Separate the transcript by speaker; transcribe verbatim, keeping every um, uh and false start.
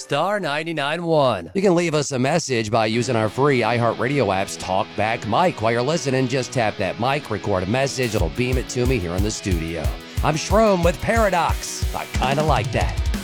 Speaker 1: Star ninety-nine point one.
Speaker 2: You can leave us a message by using our free iHeartRadio app's TalkBack mic. While you're listening, just tap that mic, record a message, it'll beam it to me here in the studio. I'm Shroom with Paradox. I kinda like that.